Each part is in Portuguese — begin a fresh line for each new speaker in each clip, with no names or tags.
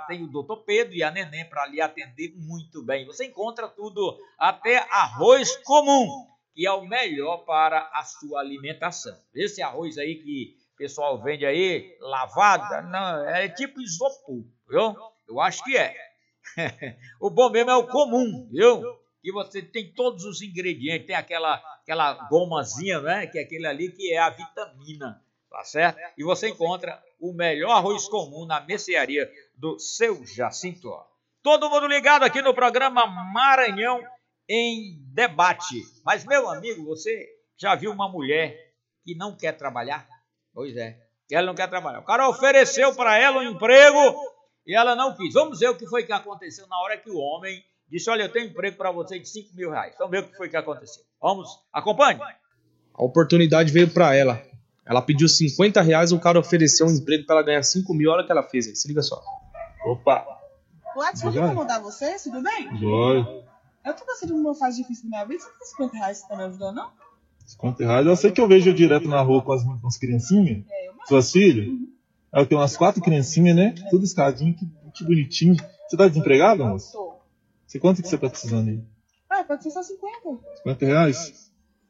Tem o doutor Pedro e a Neném para lhe atender muito bem. Você encontra tudo, até arroz comum, que é o melhor para a sua alimentação. Esse arroz aí que o pessoal vende aí, lavado, não, é tipo isopor, viu? Eu acho que é. O bom mesmo é o comum, viu? Que você tem todos os ingredientes, tem aquela gomazinha, né? Que é aquele ali que é a vitamina, tá certo? E você encontra o melhor arroz comum na mercearia do seu Jacinto. Todo mundo ligado aqui no programa Maranhão em Debate. Mas, meu amigo, você já viu uma mulher que não quer trabalhar? Pois é, ela não quer trabalhar. O cara ofereceu para ela um emprego e ela não quis. Vamos ver o que foi que aconteceu na hora que o homem disse, olha, eu tenho emprego para você de R$5.000. Vamos ver o que foi que aconteceu. Vamos, acompanhe.
A oportunidade veio para ela. Ela pediu R$50, o cara ofereceu um emprego para ela ganhar 5.000. Olha o que ela fez aí, se liga só.
Opa!
Lattes, pode incomodar você? Tudo bem?
Oi.
Eu tô passando por uma fase difícil na minha vida. Você tem R$50, você tá me ajudando, não?
R$50? Eu sei que eu vejo direto na rua com as criancinhas. Suas filhas? Eu tenho umas 4 criancinhas, né? Tudo escadinho, que bonitinho. Você tá desempregado, moço?
Tô.
Quanto que você tá precisando aí?
Pode ser só 50.
R$50?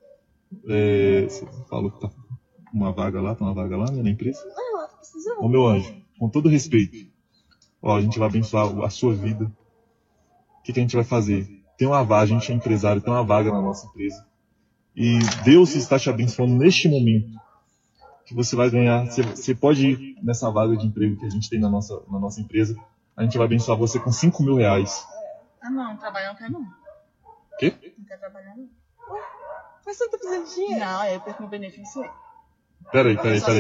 Você falou que tá uma vaga lá, né, na empresa?
Não, tô precisando.
Ô, meu anjo, com todo respeito, ó, a gente vai abençoar a sua vida. O que a gente vai fazer? Tem uma vaga, a gente é empresário, tem uma vaga na nossa empresa. E Deus está te abençoando neste momento. Que você vai ganhar, você pode ir nessa vaga de emprego que a gente tem na nossa empresa. A gente vai abençoar você com R$5.000.
Não, trabalhar não quer não.
Quê?
Não quer trabalhar não. Mas você tá precisando de dinheiro? Não, eu perco meu benefício aí.
Peraí.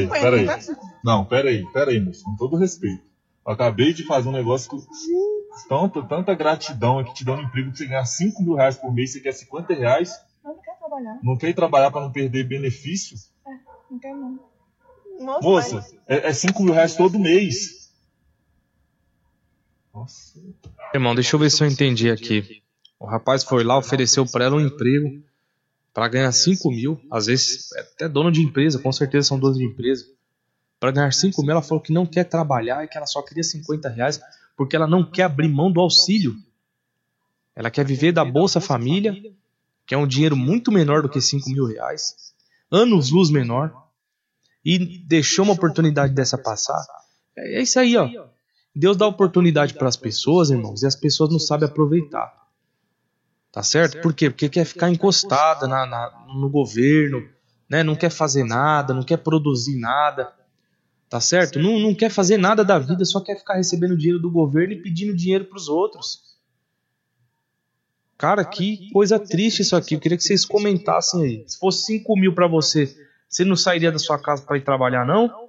Não, peraí, moço, com todo respeito. Eu acabei de fazer um negócio que... Tanta gratidão aqui te dando um emprego pra você ganhar R$5.000 por mês, você quer R$50?
Eu não quero trabalhar.
Não quer ir trabalhar pra não perder benefício?
Não quero não.
Moça, é R$5.000 todo mês. Nossa.
Irmão, deixa eu ver se eu entendi aqui. O rapaz foi lá, ofereceu para ela um emprego para ganhar 5.000. Às vezes, é até dono de empresa, com certeza são donos de empresa. Para ganhar 5.000, ela falou que não quer trabalhar e que ela só queria R$50 porque ela não quer abrir mão do auxílio. Ela quer viver da Bolsa Família, que é um dinheiro muito menor do que R$5.000, anos luz menor, e deixou uma oportunidade dessa passar. É isso aí, ó. Deus dá oportunidade para as pessoas, irmãos, e as pessoas não sabem aproveitar. Tá certo? Por quê? Porque quer ficar encostada no governo, né? Não quer fazer nada, não quer produzir nada. Tá certo? Não quer fazer nada da vida, só quer ficar recebendo dinheiro do governo e pedindo dinheiro para os outros. Cara, que coisa triste isso aqui. Eu queria que vocês comentassem aí. Se fosse 5.000 para você, você não sairia da sua casa para ir trabalhar, não?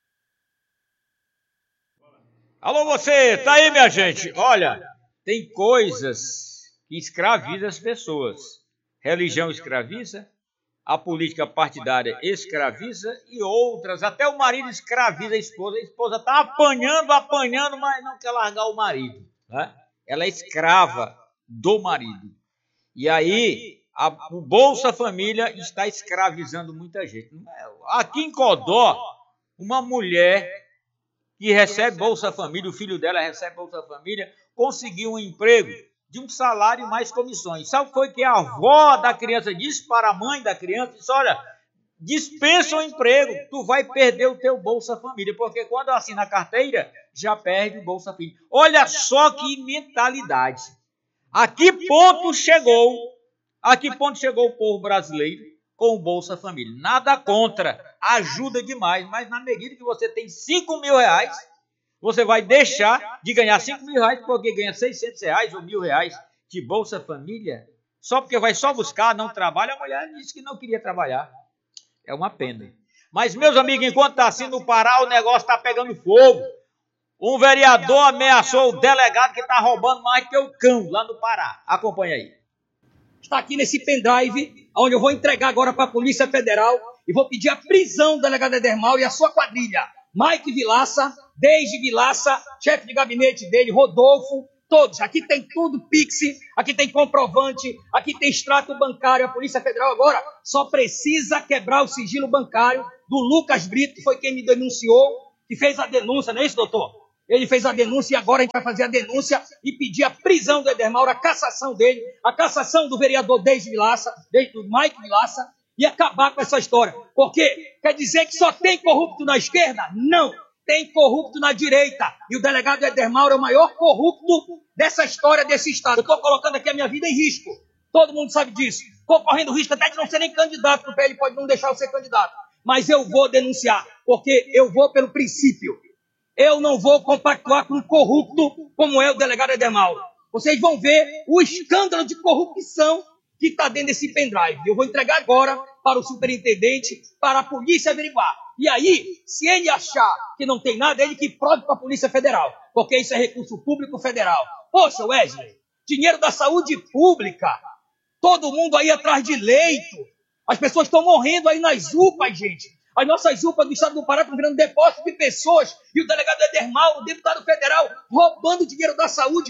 Alô, você, tá aí, minha gente? Olha, tem coisas que escravizam as pessoas. Religião escraviza, a política partidária escraviza e outras. Até o marido escraviza a esposa. A esposa tá apanhando, mas não quer largar o marido, né? Ela é escrava do marido. E aí, o Bolsa Família está escravizando muita gente. Aqui em Codó, uma mulher que recebe Bolsa Família, o filho dela recebe Bolsa Família, conseguiu um emprego de um salário mais comissões. Sabe o que foi que a avó da criança disse para a mãe da criança? Disse, olha, dispensa o emprego, tu vai perder o teu Bolsa Família, porque quando assina a carteira, já perde o Bolsa Família. Olha só que mentalidade. A que ponto chegou o povo brasileiro com o Bolsa Família? Nada contra, ajuda demais, mas na medida que você tem R$5.000, você vai deixar de ganhar R$5.000 porque ganha R$600 ou R$1.000 de Bolsa Família, só porque vai só buscar, não trabalha. A mulher disse que não queria trabalhar. É uma pena. Mas, meus amigos, enquanto está assim no Pará, o negócio está pegando fogo. Um vereador ameaçou o delegado que está roubando mais que o cão lá no Pará. Acompanha aí.
Está aqui nesse pendrive, onde eu vou entregar agora para a Polícia Federal e vou pedir a prisão do delegado Edermal e a sua quadrilha. Mike Vilaça, Deise Vilaça, chefe de gabinete dele, Rodolfo, todos. Aqui tem tudo, Pix, aqui tem comprovante, aqui tem extrato bancário. A Polícia Federal agora só precisa quebrar o sigilo bancário do Lucas Brito, que foi quem me denunciou, que fez a denúncia, não é isso, doutor? Ele fez a denúncia e agora a gente vai fazer a denúncia e pedir a prisão do Éder Mauro, a cassação dele, a cassação do vereador Deis Vilaça, do Mike Vilaça, e acabar com essa história. Porque quer dizer que só tem corrupto na esquerda? Não, tem corrupto na direita. E o delegado Éder Mauro é o maior corrupto dessa história desse estado. Eu estou colocando aqui a minha vida em risco. Todo mundo sabe disso. Estou correndo risco até de não ser nem candidato, porque ele pode não deixar eu ser candidato. Mas eu vou denunciar, porque eu vou pelo princípio. Eu não vou compactuar com um corrupto como é o delegado Éder Mauro. Vocês vão ver o escândalo de corrupção que está dentro desse pendrive. Eu vou entregar agora para o superintendente, para a polícia averiguar. E aí, se ele achar que não tem nada, ele que prove para a Polícia Federal, porque isso é recurso público federal. Poxa, Wesley, dinheiro da saúde pública, todo mundo aí atrás de leito. As pessoas estão morrendo aí nas UPAs, gente. As nossas UPAs do estado do Pará estão virando depósito de pessoas. E o delegado Éder Mauro, o deputado federal, roubando dinheiro da saúde.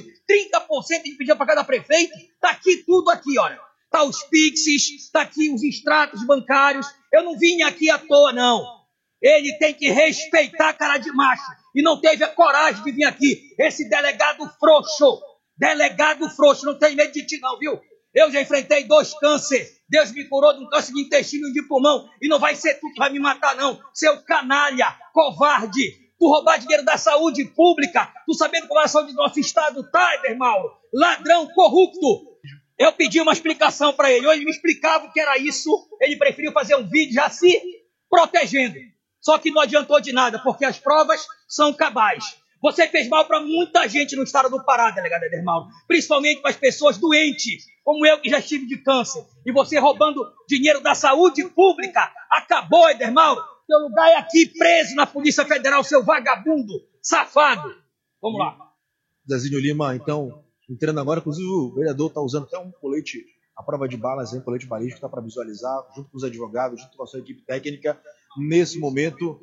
30% de pedir para cada prefeito. Está aqui tudo aqui, olha. Está os Pixies, está aqui os extratos bancários. Eu não vim aqui à toa, não. Ele tem que respeitar a cara de macho. E não teve a coragem de vir aqui. Esse delegado frouxo. Delegado frouxo. Não tem medo de ti, não, viu? Eu já enfrentei 2 cânceres. Deus me curou de um câncer de intestino e de pulmão. E não vai ser tu que vai me matar, não. Seu canalha, covarde. Tu roubar dinheiro da saúde pública. Tu sabendo como a saúde do nosso estado tá, Éder Mauro. Ladrão, corrupto. Eu pedi uma explicação para ele. Ou ele me explicava o que era isso. Ele preferiu fazer um vídeo já se protegendo. Só que não adiantou de nada, porque as provas são cabais. Você fez mal para muita gente no estado do Pará, delegado Éder Mauro. Principalmente para as pessoas doentes, como eu que já estive de câncer. E você roubando dinheiro da saúde pública. Acabou, Éder Mauro. Seu lugar é aqui, preso na Polícia Federal, seu vagabundo, safado. Vamos lá.
Zezinho Lima, então, entrando agora, inclusive o vereador está usando até um colete, a prova de balas, um colete balístico, está para visualizar, junto com os advogados, junto com a sua equipe técnica, nesse momento,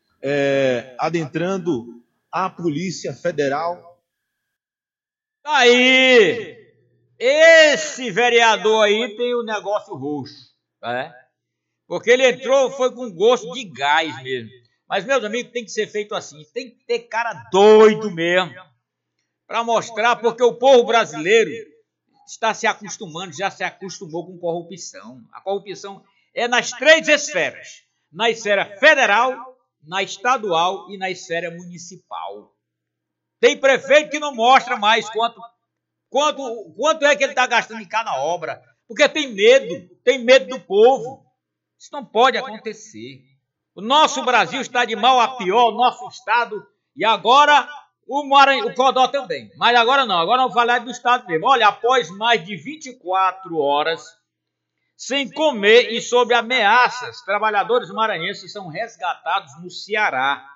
adentrando a Polícia Federal.
Aí, esse vereador aí tem o negócio roxo, né? Porque ele entrou, foi com gosto de gás mesmo. Mas, meus amigos, tem que ser feito assim, tem que ter cara doido mesmo, para mostrar, porque o povo brasileiro está se acostumando, já se acostumou com corrupção. A corrupção é nas 3 esferas, na esfera federal, na estadual e na esfera municipal. Tem prefeito que não mostra mais quanto é que ele está gastando em cada obra, porque tem medo do povo. Isso não pode acontecer. O nosso Brasil está de mal a pior, o nosso estado, e agora o Codó também. Mas agora não, agora vamos falar do estado mesmo. Olha, após mais de 24 horas sem comer e sob ameaças, trabalhadores maranhenses são resgatados no Ceará.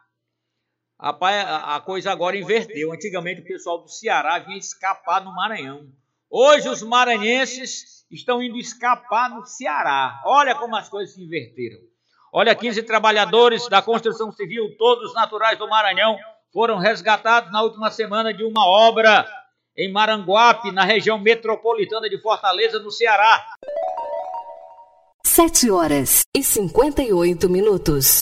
A coisa agora inverteu. Antigamente o pessoal do Ceará vinha escapar no Maranhão. Hoje os maranhenses estão indo escapar no Ceará. Olha como as coisas se inverteram. Olha, 15 trabalhadores da construção civil, todos naturais do Maranhão, foram resgatados na última semana de uma obra em Maranguape, na região metropolitana de Fortaleza, no Ceará.
7h58.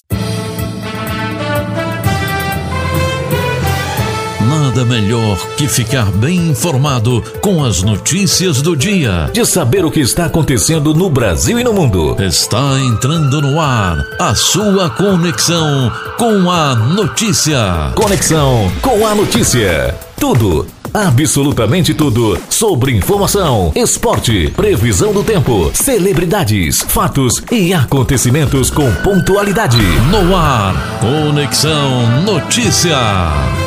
Nada melhor que ficar bem informado com as notícias do dia.
De saber o que está acontecendo no Brasil e no mundo.
Está entrando no ar a sua conexão com a notícia.
Conexão com a notícia. Tudo, absolutamente tudo, sobre informação, esporte, previsão do tempo, celebridades, fatos e acontecimentos com pontualidade.
No ar, Conexão Notícia.